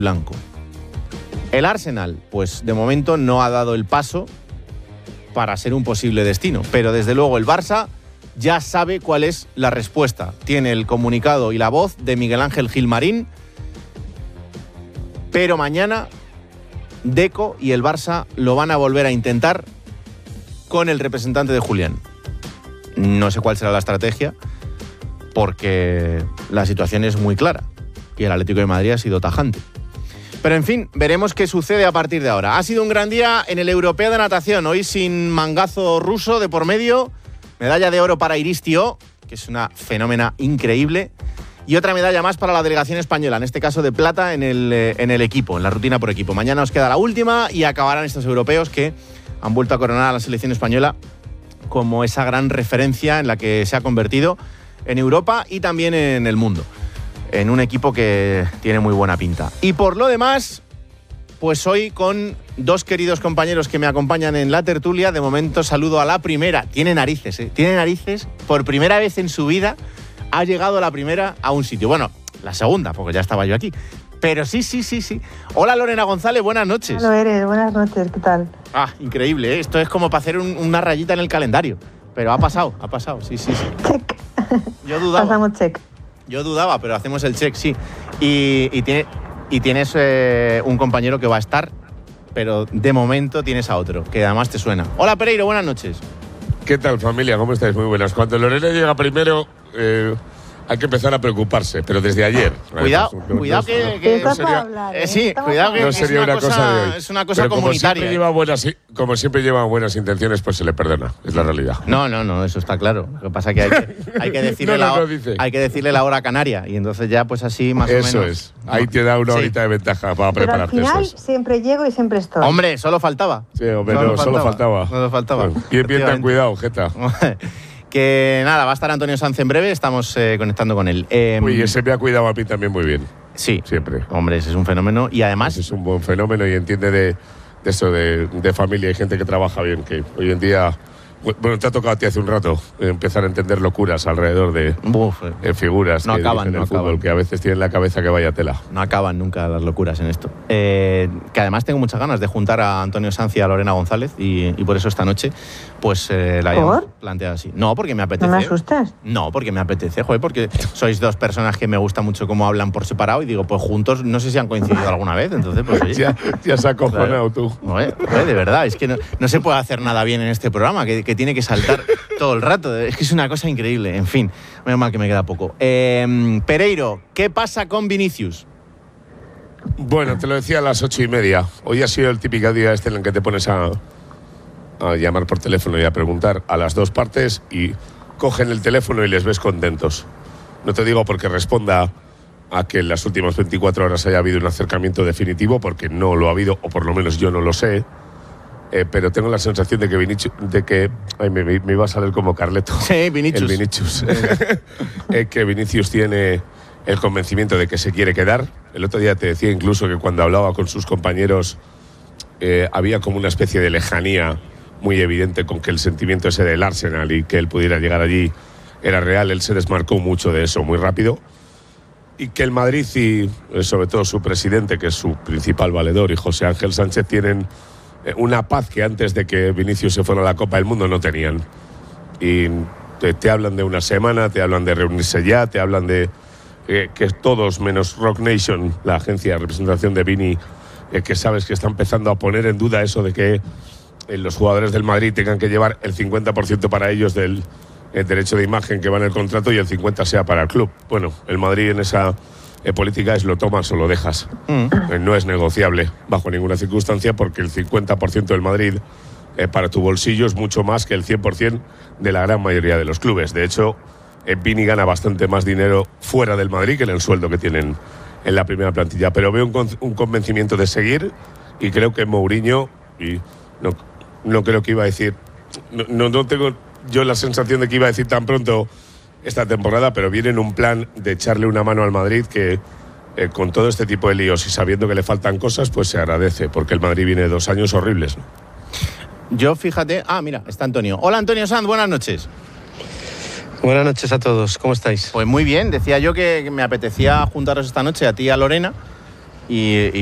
blanco. El Arsenal, pues de momento no ha dado el paso para ser un posible destino, pero desde luego el Barça ya sabe cuál es la respuesta. Tiene el comunicado y la voz de Miguel Ángel Gilmarín, pero mañana Deco y el Barça lo van a volver a intentar con el representante de Julián. No sé cuál será la estrategia, porque la situación es muy clara y el Atlético de Madrid ha sido tajante. Pero en fin, veremos qué sucede a partir de ahora. Ha sido un gran día en el Europeo de Natación, hoy sin mangazo ruso de por medio. Medalla de oro para Iris Thiault, que es una fenómena increíble. Y otra medalla más para la delegación española, en este caso de plata en el equipo, en la rutina por equipo. Mañana os queda la última y acabarán estos europeos que han vuelto a coronar a la selección española como esa gran referencia en la que se ha convertido en Europa y también en el mundo. En un equipo que tiene muy buena pinta. Y por lo demás, pues hoy con dos queridos compañeros que me acompañan en la tertulia. De momento saludo a la primera. Tiene narices, ¿eh? Tiene narices. Por primera vez en su vida ha llegado la primera a un sitio. Bueno, la segunda, porque ya estaba yo aquí. Pero sí. Hola Lorena González, buenas noches. Hola Eres, buenas noches, ¿qué tal? Ah, increíble, ¿eh? Esto es como para hacer una rayita en el calendario. Pero ha pasado, sí. Check. Yo dudaba. Pasamos check. Yo dudaba, pero hacemos el check, sí. Y tienes un compañero que va a estar, pero de momento tienes a otro, que además te suena. Hola Pereiro, buenas noches. ¿Qué tal, familia? ¿Cómo estáis? Muy buenas. Cuando Lorena llega primero, hay que empezar a preocuparse, pero desde ayer. Cuidado que no sería, sí, cuidado que no sería una cosa de hoy. Es una cosa pero comunitaria. Como siempre lleva buenas intenciones, pues se le perdona. Es la realidad. No, eso está claro. Lo que pasa es que hay que decirle hay que decirle la hora canaria y entonces ya pues así más o menos. Eso es. Ahí te da una horita de ventaja para pero prepararte. Al final siempre llego y siempre estoy. Hombre, solo faltaba. Sí, hombre, solo faltaba. Bien ten cuidado, jeta. Que nada, va a estar Antonio Sanz en breve, estamos conectando con él. Uy, ese me ha cuidado a mí también muy bien. Sí, siempre. Hombre, ese es un fenómeno y además… Ese es un buen fenómeno y entiende de eso, de familia y gente que trabaja bien, que hoy en día… Bueno, te ha tocado a ti hace un rato empezar a entender locuras alrededor de figuras no que acaban, dirigen el fútbol, que a veces tienen la cabeza que vaya tela. No acaban nunca las locuras en esto. Que además tengo muchas ganas de juntar a Antonio Sanz y a Lorena González y por eso esta noche pues la habíamos planteado así. No, porque me apetece. ¿No me asustas? No, porque me apetece, joder, porque sois dos personas que me gusta mucho cómo hablan por separado y digo, pues juntos no sé si han coincidido alguna vez, entonces pues oye. ya se ha acojonado tú. Joder, de verdad, es que no se puede hacer nada bien en este programa, que tiene que saltar todo el rato. Es que es una cosa increíble. En fin, menos mal que me queda poco. Pereiro, ¿qué pasa con Vinicius? Bueno, te lo decía a las 8:30. Hoy ha sido el típico día en el que te pones a llamar por teléfono y a preguntar a las dos partes y cogen el teléfono y les ves contentos. No te digo porque responda a que en las últimas 24 horas haya habido un acercamiento definitivo, porque no lo ha habido, o por lo menos yo no lo sé. Pero tengo la sensación de que me iba a salir como Carleto. Sí, Vinicius. El Vinicius. Que Vinicius tiene el convencimiento de que se quiere quedar. El otro día te decía incluso que cuando hablaba con sus compañeros había como una especie de lejanía muy evidente con que el sentimiento ese del Arsenal y que él pudiera llegar allí era real. Él se desmarcó mucho de eso muy rápido. Y que el Madrid y sobre todo su presidente, que es su principal valedor, y José Ángel Sánchez, tienen una paz que antes de que Vinicius se fuera a la Copa del Mundo no tenían. Y te hablan de una semana, te hablan de reunirse ya, te hablan de que todos, menos Rock Nation, la agencia de representación de Vini, que sabes que está empezando a poner en duda eso de que los jugadores del Madrid tengan que llevar el 50% para ellos del derecho de imagen que va en el contrato y el 50% sea para el club. Bueno, el Madrid en esa política es lo tomas o lo dejas. No es negociable bajo ninguna circunstancia, porque el 50% del Madrid para tu bolsillo es mucho más que el 100% de la gran mayoría de los clubes. De hecho, Vini gana bastante más dinero fuera del Madrid que en el sueldo que tienen en la primera plantilla. Pero veo un convencimiento de seguir, y creo que Mourinho, y no creo que iba a decir, no tengo yo la sensación de que iba a decir tan pronto esta temporada, pero viene en un plan de echarle una mano al Madrid que con todo este tipo de líos y sabiendo que le faltan cosas, pues se agradece, porque el Madrid viene de 2 años horribles, ¿no? Yo fíjate… Ah, mira, está Antonio. Hola Antonio Sanz, buenas noches. Buenas noches a todos, ¿cómo estáis? Pues muy bien, decía yo que me apetecía juntaros esta noche a ti y a Lorena y